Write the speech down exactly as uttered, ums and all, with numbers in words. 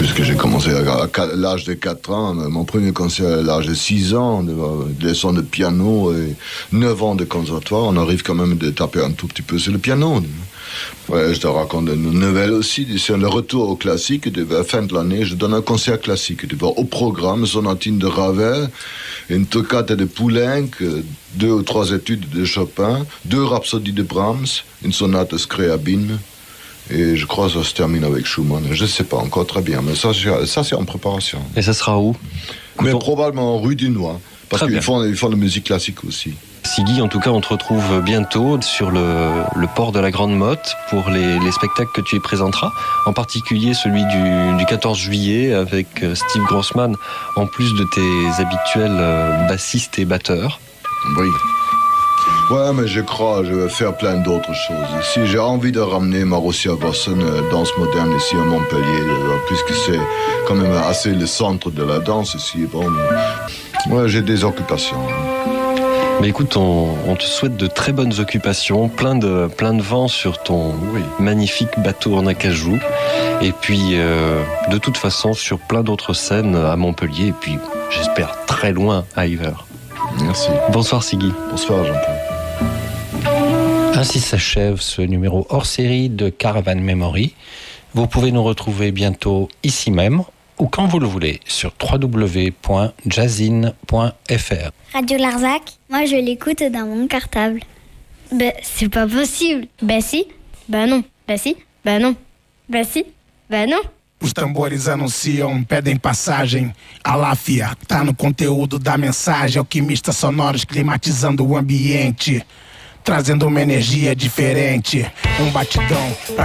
puisque j'ai commencé à l'âge de quatre ans. Mon premier concert à l'âge de six ans, de, de leçons de piano et neuf ans de conservatoire. On arrive quand même de taper un tout petit peu sur le piano. Ouais, je te raconte une nouvelle aussi. C'est le retour au classique. À la fin de l'année, je donne un concert classique. Au programme, sonatine de Ravel, une toccate de Poulenc, deux ou trois études de Chopin, deux rhapsodies de Brahms, une sonate de Scriabine. Et je crois que ça se termine avec Schumann. Je ne sais pas encore très bien, mais ça, ça c'est en préparation. Et ça sera où? Mais Quand probablement rue du Noir, parce très qu'ils bien. font, ils font de la musique classique aussi. Siggy, en tout cas, on te retrouve bientôt sur le, le port de la Grande Motte pour les, les spectacles que tu y présenteras, en particulier celui du, du quatorze juillet avec Steve Grossman, en plus de tes habituels bassistes et batteurs. Oui. Ouais, mais je crois que je vais faire plein d'autres choses. Si j'ai envie de ramener Marussia Vossen, danse moderne ici à Montpellier, puisque c'est quand même assez le centre de la danse ici. Bon, ouais, j'ai des occupations. Mais écoute, on, on te souhaite de très bonnes occupations, plein de, plein de vent sur ton oui. magnifique bateau en acajou. Et puis, euh, de toute façon, sur plein d'autres scènes à Montpellier. Et puis, j'espère, très loin à Yver. Merci. Bonsoir Siggy. Bonsoir Jean-Paul. Ainsi s'achève ce numéro hors série de Caravan Memory. Vous pouvez nous retrouver bientôt ici même ou quand vous le voulez sur w w w point jazzin point f r. Radio Larzac, moi je l'écoute dans mon cartable. Ben, c'est pas possible. Ben si, ben non, ben si, ben non, ben si, ben non. Os tambores anunciam, pedem passagem. Aláfia, tá no conteúdo da mensagem. Alquimistas sonoros climatizando o ambiente, trazendo uma energia diferente. Um batidão pra